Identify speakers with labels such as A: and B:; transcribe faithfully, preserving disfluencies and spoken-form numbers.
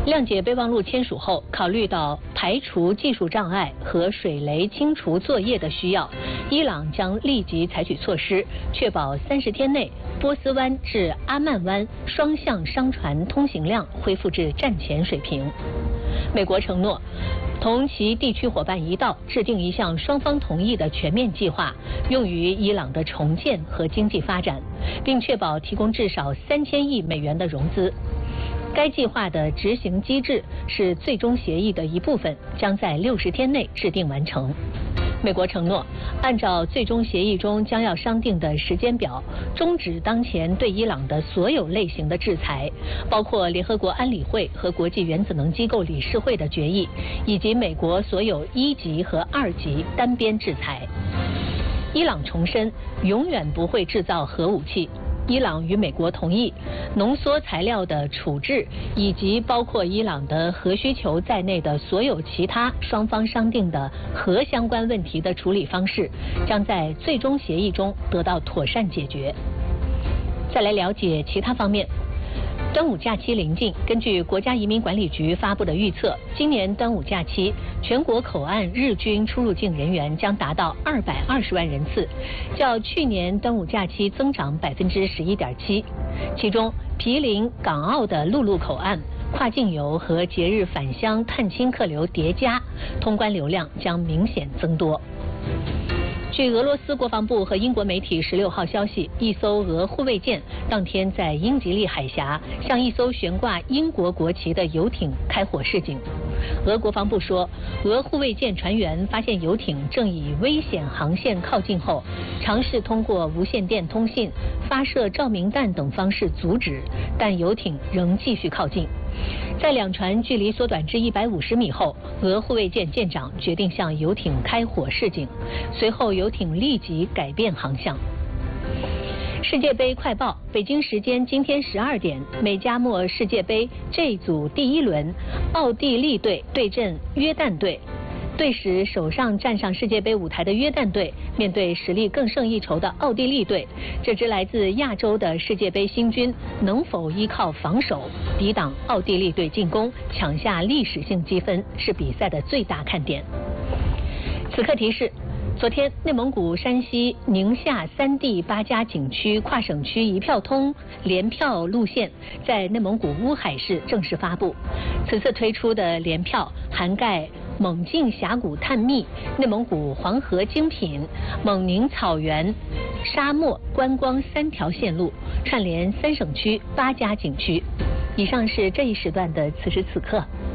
A: 谅解备忘录签署后，考虑到排除技术障碍和水雷清除作业的需要，伊朗将立即采取措施，确保三十天内波斯湾至阿曼湾双向商船通行量恢复至战前水平。美国承诺同其地区伙伴一道制定一项双方同意的全面计划，用于伊朗的重建和经济发展，并确保提供至少三千亿美元的融资。该计划的执行机制是最终协议的一部分，将在六十天内制定完成。美国承诺，按照最终协议中将要商定的时间表，终止当前对伊朗的所有类型的制裁，包括联合国安理会和国际原子能机构理事会的决议，以及美国所有一级和二级单边制裁。伊朗重申，永远不会制造核武器。伊朗与美国同意浓缩材料的处置以及包括伊朗的核需求在内的所有其他双方商定的核相关问题的处理方式，将在最终协议中得到妥善解决。再来了解其他方面。端午假期临近，根据国家移民管理局发布的预测，今年端午假期全国口岸日均出入境人员将达到二百二十万人次，较去年端午假期增长百分之十一点七。其中，毗邻港澳的陆路口岸、跨境游和节日返乡探亲客流叠加，通关流量将明显增多。据俄罗斯国防部和英国媒体十六号消息，一艘俄护卫舰当天在英吉利海峡向一艘悬挂英国国旗的游艇开火示警。俄国防部说，俄护卫舰船员发现游艇正以危险航线靠近后，尝试通过无线电通信、发射照明弹等方式阻止，但游艇仍继续靠近。在两船距离缩短至一百五十米后，俄护卫舰舰长决定向游艇开火示警，随后游艇立即改变航向。世界杯快报，北京时间今天十二点，美加墨世界杯 J 组第一轮，奥地利队对阵约旦队。队史首上站上世界杯舞台的约旦队，面对实力更胜一筹的奥地利队，这支来自亚洲的世界杯新军能否依靠防守抵挡奥地利队进攻，抢下历史性积分，是比赛的最大看点。此刻提示。昨天，内蒙古、山西、宁夏三地八家景区跨省区一票通联票路线在内蒙古乌海市正式发布。此次推出的联票涵盖蒙晋峡谷探秘、内蒙古黄河精品、蒙宁草原、沙漠观光三条线路，串联三省区八家景区。以上是这一时段的此时此刻。